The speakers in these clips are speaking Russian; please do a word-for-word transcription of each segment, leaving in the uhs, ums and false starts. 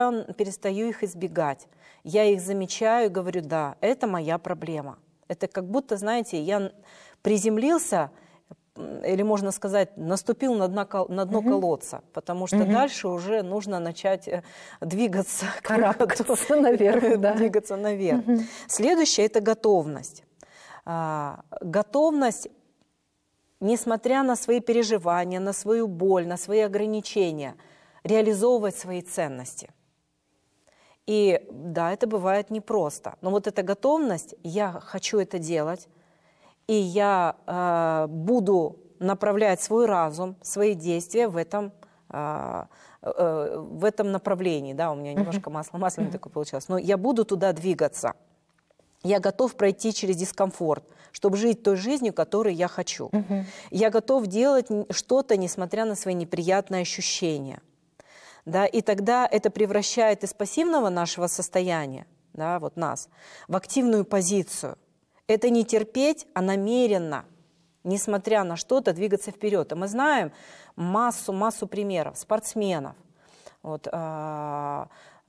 перестаю их избегать. Я их замечаю и говорю, да, это моя проблема. Это как будто, знаете, я приземлился, или можно сказать, наступил на дно, на дно угу. колодца, потому что угу. дальше уже нужно начать двигаться, карабкаться наверх. Да. Двигаться наверх. Угу. Следующее – это готовность. А, готовность, несмотря на свои переживания, на свою боль, на свои ограничения, реализовывать свои ценности. И да, это бывает непросто. Но вот эта готовность, я хочу это делать, и я э, буду направлять свой разум, свои действия в этом, э, э, в этом направлении. Да, у меня немножко масло масляное uh-huh. такое получилось. Но я буду туда двигаться. Я готов пройти через дискомфорт, чтобы жить той жизнью, которую я хочу. Uh-huh. Я готов делать что-то, несмотря на свои неприятные ощущения. Да, и тогда это превращает из пассивного нашего состояния, да, вот нас, в активную позицию. Это не терпеть, а намеренно, несмотря на что-то, двигаться вперед. И мы знаем массу, массу примеров спортсменов. Вот, э,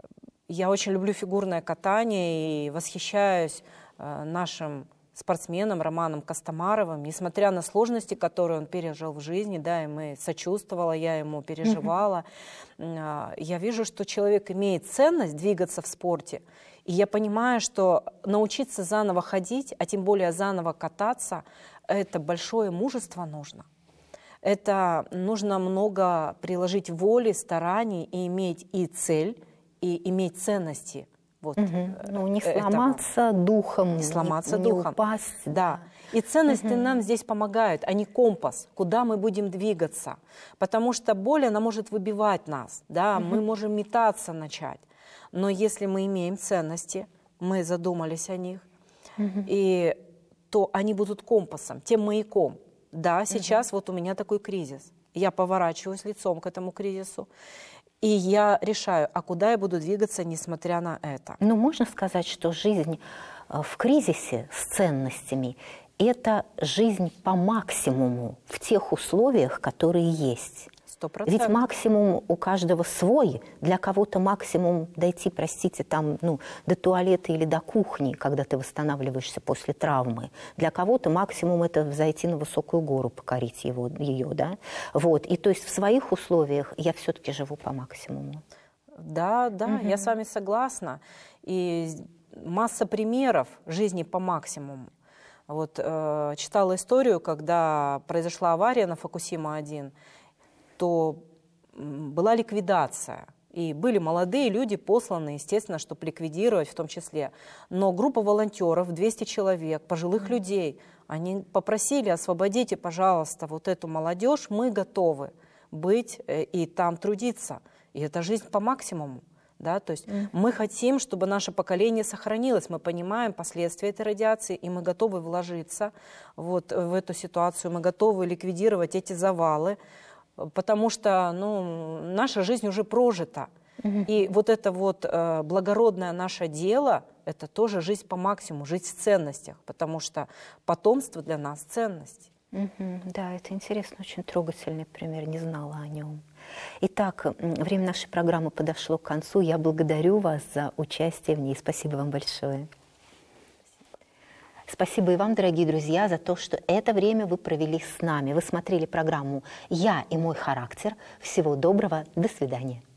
я очень люблю фигурное катание и восхищаюсь э, нашим спортсменом Романом Костомаровым, несмотря на сложности, которые он пережил в жизни, да, и мы сочувствовала, я ему переживала, mm-hmm. я вижу, что человек имеет ценность двигаться в спорте, и я понимаю, что научиться заново ходить, а тем более заново кататься, это большое мужество нужно. Это нужно много приложить воли, стараний и иметь и цель, и иметь ценности. Вот, угу. Ну, не сломаться этого. духом, не, сломаться не, духом. не упасть. Да. И ценности угу. нам здесь помогают, а не компас, куда мы будем двигаться. Потому что боль, она может выбивать нас, да? Угу. Мы можем метаться начать. Но если мы имеем ценности, мы задумались о них, угу. и, то они будут компасом, тем маяком. Да, сейчас угу. вот у меня такой кризис. Я поворачиваюсь лицом к этому кризису. И я решаю, а куда я буду двигаться, несмотря на это. Ну, можно сказать, что жизнь в кризисе с ценностями – это жизнь по максимуму в тех условиях, которые есть. сто процентов. Ведь максимум у каждого свой. Для кого-то максимум дойти, простите, там, ну, до туалета или до кухни, когда ты восстанавливаешься после травмы. Для кого-то максимум это взойти на высокую гору, покорить его, ее, да. Вот. И то есть в своих условиях я все-таки живу по максимуму. Да, да, угу. я с вами согласна. И масса примеров жизни по максимуму. Вот э, читала историю, когда произошла авария на Фукусима один, то была ликвидация. И были молодые люди посланы, естественно, чтобы ликвидировать в том числе. Но группа волонтеров, двести человек, пожилых mm-hmm. людей, они попросили: освободите, пожалуйста, вот эту молодежь, мы готовы быть и там трудиться. И это жизнь по максимуму. Да? То есть mm-hmm. мы хотим, чтобы наше поколение сохранилось. Мы понимаем последствия этой радиации, и мы готовы вложиться вот в эту ситуацию, мы готовы ликвидировать эти завалы. Потому что, ну, наша жизнь уже прожита. Угу. И вот это вот э, благородное наше дело, это тоже жизнь по максимуму, жизнь в ценностях. Потому что потомство для нас ценность. Угу. Да, это интересно, очень трогательный пример, не знала о нем. Итак, время нашей программы подошло к концу. Я благодарю вас за участие в ней. Спасибо вам большое. Спасибо и вам, дорогие друзья, за то, что это время вы провели с нами. Вы смотрели программу «Я и мой характер». Всего доброго, до свидания.